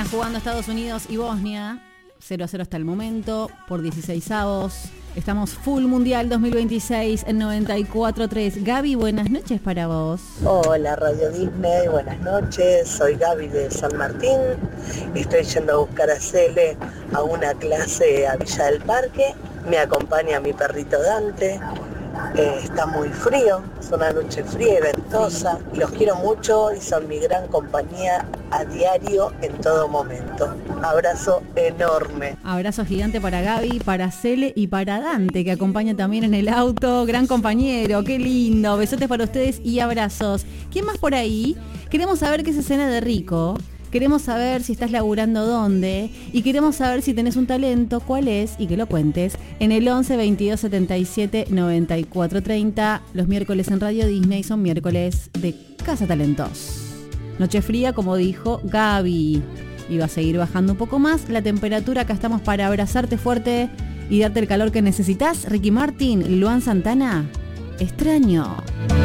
Están jugando Estados Unidos y Bosnia, 0-0 hasta el momento, por 16avos. Estamos full mundial 2026 en 94.3. Gaby, buenas noches para vos. Hola Radio Disney, buenas noches. Soy Gaby de San Martín. Estoy yendo a buscar a Cele a una clase a Villa del Parque. Me acompaña mi perrito Dante. Está muy frío, es una noche fría y ventosa. Los quiero mucho y son mi gran compañía a diario en todo momento. Abrazo enorme. Abrazo gigante para Gaby, para Cele y para Dante, que acompaña también en el auto. Gran compañero, qué lindo. Besotes para ustedes y abrazos. ¿Quién más por ahí? Queremos saber qué es cena de rico. Queremos saber si estás laburando dónde y queremos saber si tenés un talento, cuál es y que lo cuentes en el 11 22 77 94 30. Los miércoles en Radio Disney son miércoles de Casa Talentos. Noche fría, como dijo Gaby. Y va a seguir bajando un poco más la temperatura. Acá estamos para abrazarte fuerte y darte el calor que necesitas. Ricky Martin, Luan Santana, Extraño.